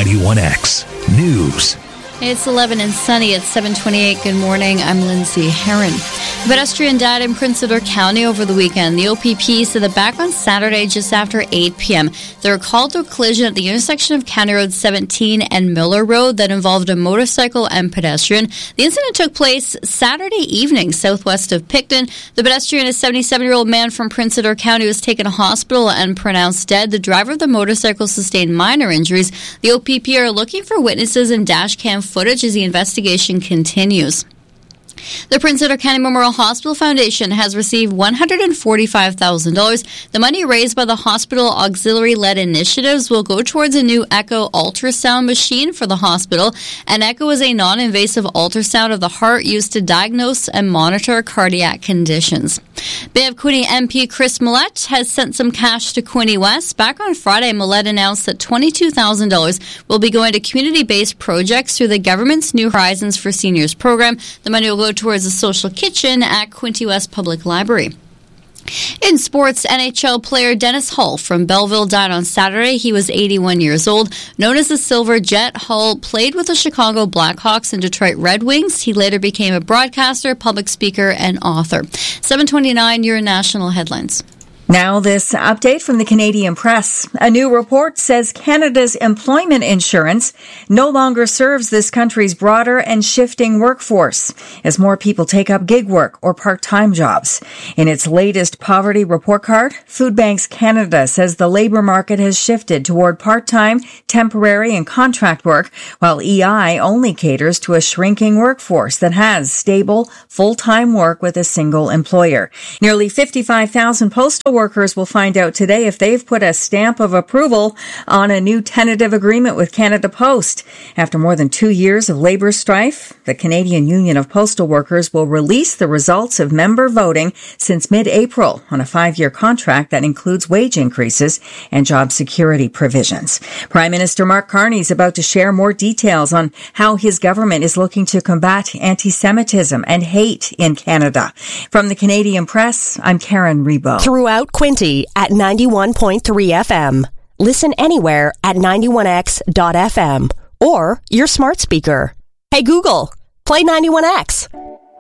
91X News. It's 11 and sunny at 7:28. Good morning. I'm Lindsay Herron. A pedestrian died in Prince Edward County over the weekend. The OPP said that back on Saturday just after 8 p.m., there were called to a collision at the intersection of County Road 17 and Miller Road that involved a motorcycle and pedestrian. The incident took place Saturday evening southwest of Picton. The pedestrian, a 77-year-old man from Prince Edward County, was taken to hospital and pronounced dead. The driver of the motorcycle sustained minor injuries. The OPP are looking for witnesses and dash cam footage as the investigation continues. The Prince Edward County Memorial Hospital Foundation has received $145,000. The money raised by the hospital auxiliary-led initiatives will go towards a new Echo ultrasound machine for the hospital. An Echo is a non-invasive ultrasound of the heart used to diagnose and monitor cardiac conditions. Bay of Quinte MP Chris Millett has sent some cash to Quinte West. Back on Friday, Millett announced that $22,000 will be going to community-based projects through the government's New Horizons for Seniors program. The money will go towards a social kitchen at Quinte West Public Library. In sports, NHL player Dennis Hull from Belleville died on Saturday. He was 81 years old. Known as the Silver Jet, Hull played with the Chicago Blackhawks and Detroit Red Wings. He later became a broadcaster, public speaker, and author. 7:29, your national headlines. Now this update from the Canadian Press. A new report says Canada's employment insurance no longer serves this country's broader and shifting workforce as more people take up gig work or part-time jobs. In its latest poverty report card, Food Banks Canada says the labor market has shifted toward part-time, temporary, and contract work, while EI only caters to a shrinking workforce that has stable, full-time work with a single employer. Nearly 55,000 postal workers will find out today if they've put a stamp of approval on a new tentative agreement with Canada Post. After more than 2 years of labor strife, the Canadian Union of Postal Workers will release the results of member voting since mid-April on a 5-year contract that includes wage increases and job security provisions. Prime Minister Mark Carney is about to share more details on how his government is looking to combat anti-Semitism and hate in Canada. From the Canadian Press, I'm Karen Rebo. Throughout Quinte at 91.3 FM. Listen anywhere at 91x.fm or your smart speaker. Hey Google, play 91X.